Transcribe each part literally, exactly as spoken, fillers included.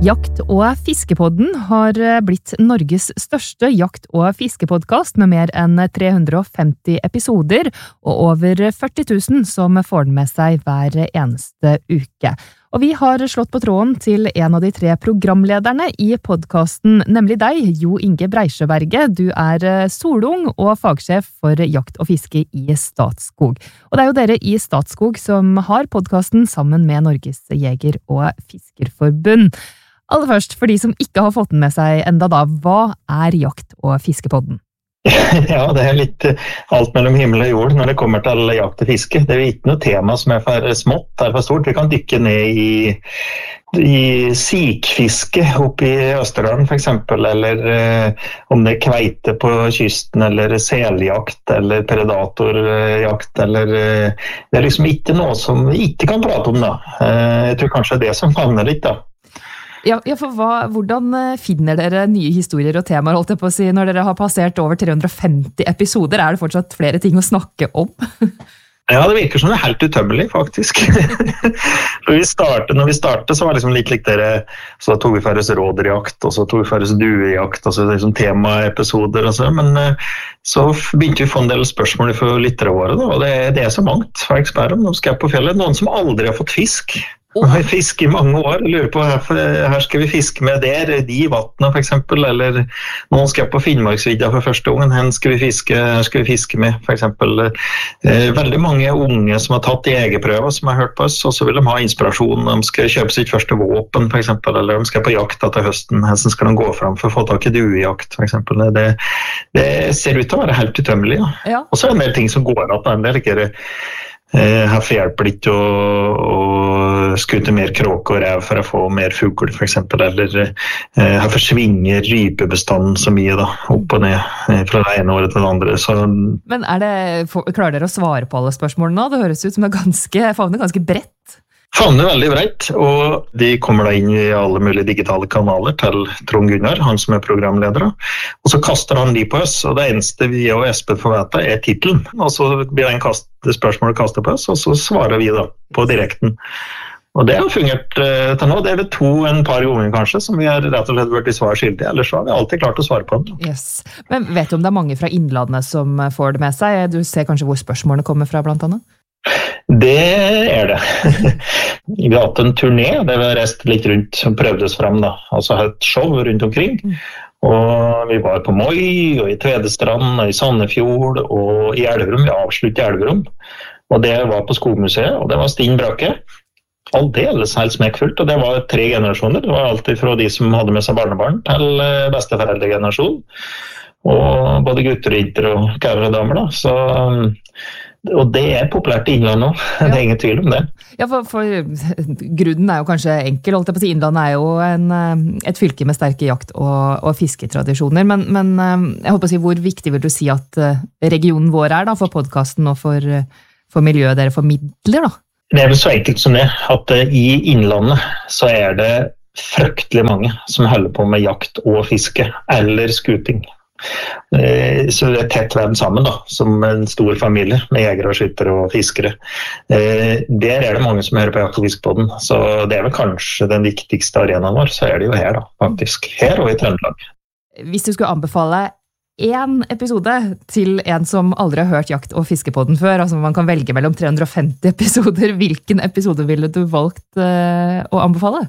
Jakt- og fiskepodden har blitt Norges største jakt- og fiskepodcast med mer enn tre hundre og femti episoder og over førti tusen som får den med seg hver eneste uke. Og vi har slått på tråden til en av de tre programlederne i podcasten, nemlig deg, Jo Inge Breisjøberget. Du er solung og fagsjef for jakt og fiske i Statskog. Og det er jo dere i Statskog som har podcasten sammen med Norges Jeger- og Fiskerforbund. Aller først, for de som ikke har fått den med seg enda da, hva er jakt- og fiskepodden? Ja, det er litt alt mellom himmel og jord når det kommer til jakt og fiske. Det er jo ikke noe tema som er for smått, eller for stort. Vi kan dykke ned i, i sikfiske oppe i Østerdalen for eksempel, eller eh, om det er kveite på kysten, eller seljakt, eller predatorjakt, eller eh, det er liksom ikke noe som vi ikke kan prate om da. Eh, jeg tror kanskje det er det som favner litt da. Ja, ja, for hva, hvordan finner dere nye historier og temaer, holdt jeg på å si, når dere har passert over tre hundre og femti episoder? Er det fortsatt flere ting å snakke om? Ja, det virker som det er helt utømmelig, faktisk. For vi startet, når vi startet, så var det liksom litt likt dere, så tog vi for oss råderjakt, og så tog vi for oss duejakt, og så liksom temaepisoder og så, men så begynte vi å få en del spørsmål for lyttere våre, da, og det, det er så mangt, for jeg spør om, de skal på fjellet, noen som aldri har fått fisk. Vi har fisket i mange år, jeg lurer på her skal vi fiske med der, de i vattnet for eksempel, eller noen skal på Finnmarksvidda for første gangen, her skal vi fiske, her skal vi fiske med for eksempel. Eh, veldig mange unge som har tatt jegerprøver som har hørt på oss, og så vil de ha inspirasjon, de skal kjøpe sitt første våpen for eksempel, eller de skal på jakt etter høsten, her skal de gå fram for å få tak i duejakt for eksempel. Det, det ser ut til å være helt utømmelig, ja. Ja. Og så er det en del ting som går at en del ikke Eh, herfor hjelper det ikke å, å skute mer kråke og rev for å få mer fugl for eksempel, eller eh, herfor svinger rypebestanden så mye da, opp og ned eh, fra det ene året til det andre. Så... Men er det, klarer dere å svare på alle spørsmålene nå? Det høres ut som det er ganske, favner ganske bredt. Favner veldig bredt, og de kommer da inn i alle mulige digitale kanaler til Trond Gunnar, han som er programleder. Og så kaster han de på oss, og det eneste vi og Espen får vite er titelen. Og så blir det en kast, spørsmål kastet på oss, og så svarer vi da på direkten. Og det har fungert uh, til nå. Det er det to en par ganger kanskje, som vi har rett og slett vært i svar skyldig, ellers så har vi alltid klart å svare på den. Yes. Men vet du om det er mange fra innlandet som får det med seg? Du ser kanskje hvor spørsmålene kommer fra blant annet? Det er det. Vi har hatt en turné der vi har reist litt rundt og prøvd oss frem da. Altså et show rundt omkring. Og vi var på Moi, og i Tvedestrand, og i Sandefjord, og i Elverum. Vi avsluttet i Elverum. Og det var på Skogmuseet, og det var Stinn Brakke. Aldeles helt smekkfullt, og det var tre generasjoner. Det var alltid fra de som hadde med seg barnebarn til besteforeldregenerasjon. Og både gutter og jenter og kære og damer da. Så... Og det er populært i Innlandet nå, ja. Det er ingen tvil om det. Ja, for, for grunnen er jo kanskje enkel, holdt jeg på å si. Innlandet er jo en, et fylke med sterke jakt- og, og fisketradisjoner, men, men jeg håper å si, hvor viktig vil du si at regionen vår er da, for podcasten og for, for miljøet dere formidler da? Det er vel så enkelt som det, at i Innlandet så er det fryktelig mange som holder på med jakt og fiske, eller skuting. Så det er tett venn sammen da, som en stor familie med jegere og skyttere og fiskere. Der er det mange som hører på jakt og fisk på den, så det er vel kanskje den viktigste arenaen vår, så er det jo her da, faktisk. Her og i Trøndelag. Hvis du skulle anbefale en episode til en som aldri har hørt jakt- og fiskepodden før, altså man kan velge mellom tre hundre og femti episoder, hvilken episode ville du valgt uh, å anbefale?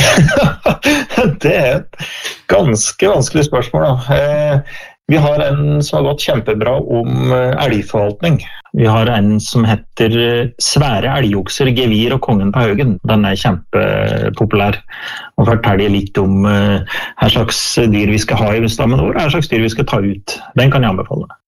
Det er et ganske vanskelig spørsmål da. Vi har en som har gått kjempebra om elgforvaltning. Vi har en som heter Svære elgokser, gevir og kongen på Haugen. Den er kjempepopulær og forteller litt om hva slags dyr vi skal ha i stammen vår, hva slags dyr vi skal ta ut. Den kan jeg anbefale.